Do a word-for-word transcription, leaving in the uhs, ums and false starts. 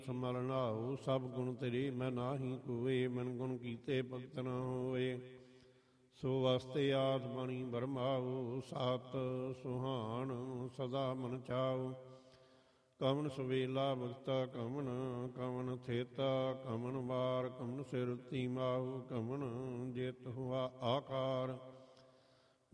Small ਨਾਉ ਸਭ ਗੁਣ ਤੇਰੇ ਮੈਂ ਨਾਹੀ ਕੋਏ, ਮਨ ਗੁਣ ਕੀਤੇ ਭਗਤ ਨਾ ਹੋਏ। ਸੋ ਵਸਤੇ ਆਦ ਬਾਣੀ ਬਰਮਾਉ, ਸਾਤ ਸੁਹਾਣ ਸਦਾ ਮਨ ਚਾਉ। ਕਵਨ ਸਵੇਲਾ ਭਗਤਾ ਕਵਨ, ਕਵਨ ਥੇਤਾ ਕਵਨ ਵਾਰ, ਕਵਨ ਸਿਰ ਤੀਮਾਉ, ਕਵਨ ਜਿਤ ਹੁਆ ਆਕਾਰ।